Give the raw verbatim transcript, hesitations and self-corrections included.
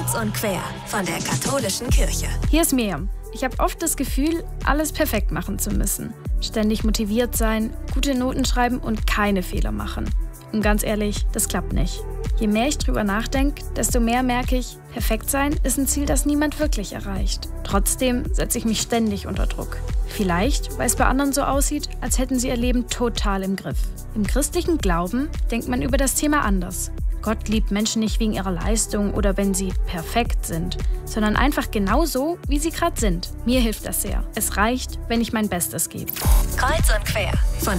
Kreuz und quer von der katholischen Kirche. Hier ist Miriam. Ich habe oft das Gefühl, alles perfekt machen zu müssen. Ständig motiviert sein, gute Noten schreiben und keine Fehler machen. Und ganz ehrlich, das klappt nicht. Je mehr ich drüber nachdenke, desto mehr merke ich, perfekt sein ist ein Ziel, das niemand wirklich erreicht. Trotzdem setze ich mich ständig unter Druck. Vielleicht, weil es bei anderen so aussieht, als hätten sie ihr Leben total im Griff. Im christlichen Glauben denkt man über das Thema anders. Gott liebt Menschen nicht wegen ihrer Leistung oder wenn sie perfekt sind, sondern einfach genau so, wie sie gerade sind. Mir hilft das sehr. Es reicht, wenn ich mein Bestes gebe. Kreuz und quer von